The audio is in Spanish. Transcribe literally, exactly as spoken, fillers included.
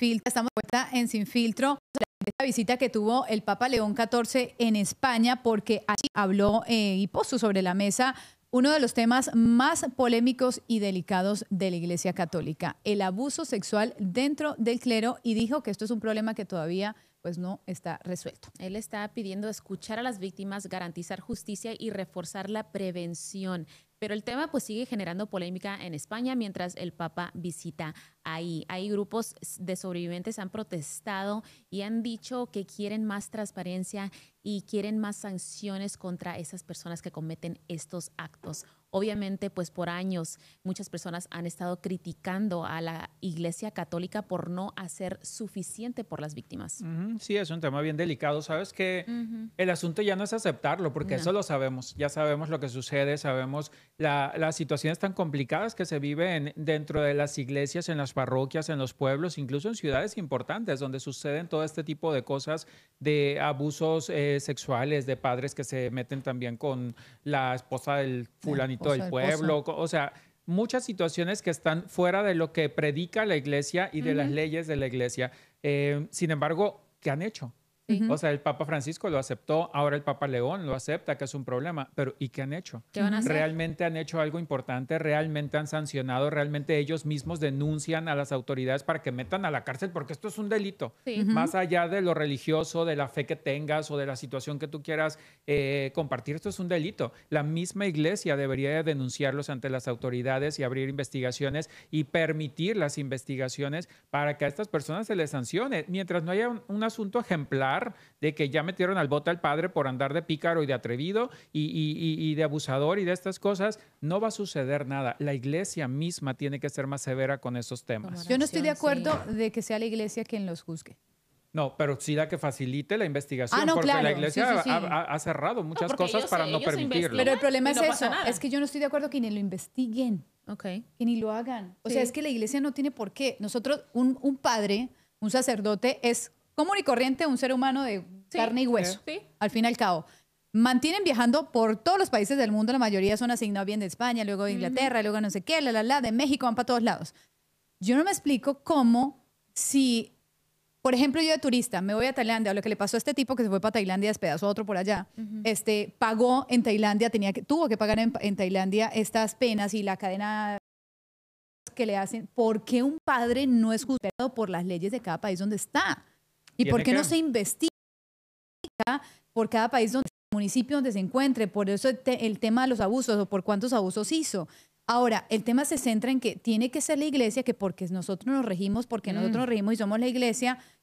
Filtro. Estamos de vuelta en Sin Filtro. Esta visita que tuvo el Papa León catorce en España, porque allí habló eh, y puso sobre la mesa uno de los temas más polémicos y delicados de la Iglesia Católica, el abuso sexual dentro del clero, y dijo que esto es un problema que todavía pues no está resuelto. Él está pidiendo escuchar a las víctimas, garantizar justicia y reforzar la prevención. Pero el tema pues sigue generando polémica en España mientras el Papa visita ahí. Hay grupos de sobrevivientes que han protestado y han dicho que quieren más transparencia y quieren más sanciones contra esas personas que cometen estos actos. Obviamente, pues por años muchas personas han estado criticando a la Iglesia Católica por no hacer suficiente por las víctimas. Uh-huh. Sí, es un tema bien delicado. Sabes que uh-huh. el asunto ya no es aceptarlo, porque no. eso lo sabemos. Ya sabemos lo que sucede, sabemos la, las situaciones tan complicadas que se viven dentro de las iglesias, en las parroquias, en los pueblos, incluso en ciudades importantes donde suceden todo este tipo de cosas, de abusos eh, sexuales, de padres que se meten también con la esposa del fulanito del pueblo, o sea, muchas situaciones que están fuera de lo que predica la iglesia y de uh-huh. las leyes de la iglesia. Eh, sin embargo, ¿qué han hecho? Uh-huh. O sea, el Papa Francisco lo aceptó, ahora el Papa León lo acepta, que es un problema, pero ¿y qué han hecho? ¿Qué van a hacer? ¿Realmente han hecho algo importante? ¿Realmente han sancionado? ¿Realmente ellos mismos denuncian a las autoridades para que metan a la cárcel? Porque esto es un delito. Sí. Uh-huh. Más allá de lo religioso, de la fe que tengas o de la situación que tú quieras eh, compartir, esto es un delito. La misma iglesia debería denunciarlos ante las autoridades y abrir investigaciones y permitir las investigaciones para que a estas personas se les sancione. Mientras no haya un, un asunto ejemplar de que ya metieron al bote al padre por andar de pícaro y de atrevido y, y, y de abusador y de estas cosas, no va a suceder nada. La iglesia misma tiene que ser más severa con esos temas. Yo no estoy de acuerdo sí. de que sea la iglesia quien los juzgue. No, pero sí la que facilite la investigación, ah, no, porque claro. la iglesia sí, sí, sí. Ha, ha, ha cerrado muchas no, cosas para se, no permitirlo. Pero el problema es no eso, es que yo no estoy de acuerdo que ni lo investiguen, okay. que ni lo hagan. O sí. sea, es que la iglesia no tiene por qué. Nosotros, un, un padre, un sacerdote, es común y corriente, un ser humano de sí, carne y hueso, sí. al fin y al cabo. Mantienen viajando por todos los países del mundo, la mayoría son asignados bien de España, luego de Inglaterra, uh-huh. luego no sé qué, la, la, la, de México, van para todos lados. Yo no me explico cómo, si, por ejemplo, yo de turista me voy a Tailandia, o lo que le pasó a este tipo que se fue para Tailandia, despedazó a otro por allá, uh-huh. este, pagó en Tailandia, tenía que, tuvo que pagar en, en Tailandia estas penas y la cadena que le hacen. ¿Por qué un padre no es juzgado por las leyes de cada país donde está? ¿Y por qué que... no se investiga por cada país, donde municipio donde se encuentre? Por eso el, te, el tema de los abusos o por cuántos abusos hizo. Ahora, el tema se centra en que tiene que ser la iglesia, que porque nosotros nos regimos, porque mm. nosotros nos regimos y somos la iglesia,